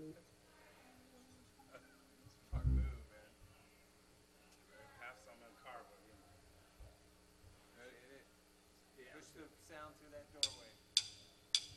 Smart move, man. Have some in the car, but you know. Appreciate it. Yeah. Push the sound through that doorway.